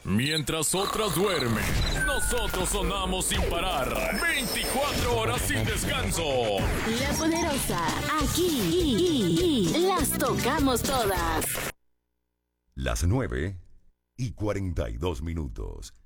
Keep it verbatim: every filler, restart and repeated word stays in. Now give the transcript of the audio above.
Mientras otras duermen, nosotros sonamos sin parar. veinticuatro horas sin descanso. La Poderosa, aquí las tocamos todas. Las nueve y cuarenta y dos minutos.